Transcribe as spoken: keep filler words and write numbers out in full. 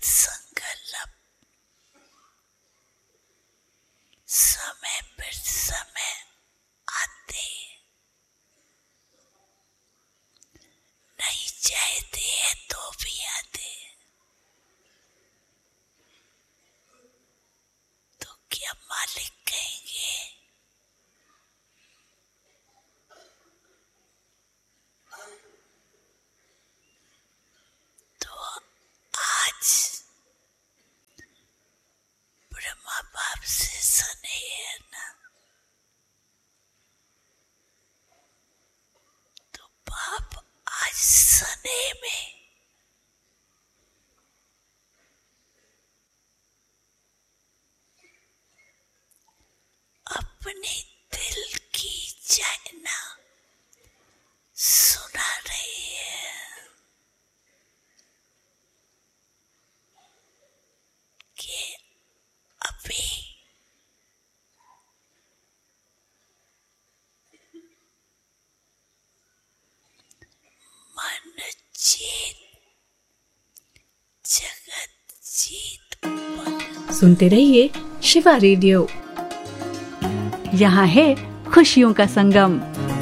संकल्प समय पर समय आते नहीं चाहते हैं तो भी आते। तो क्या मालिक कहेंगे तो आज ब्रह्मा बाप से स्नेह है ना, तो बाप आज स्नेह में अपने दिल की चाहना सुना रही है कि अभी मन जीत जगत जीत। सुनते रहिए शिवा रेडियो, यहाँ है खुशियों का संगम।